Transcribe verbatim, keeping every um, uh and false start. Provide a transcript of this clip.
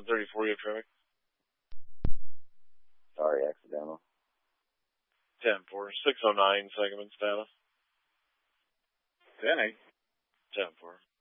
thirty-four, you have traffic. Sorry, accidental. ten four. six oh nine, Sangamon status. ten eight. ten four.